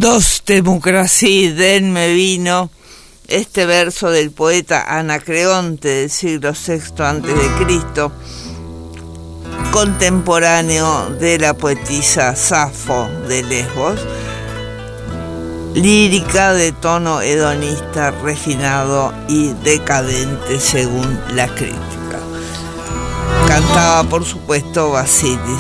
Dos democrací, denme vino, este verso del poeta Anacreonte del siglo VI a.C., contemporáneo de la poetisa Safo de Lesbos, lírica de tono hedonista, refinado y decadente según la crítica. Cantaba, por supuesto, Vasilis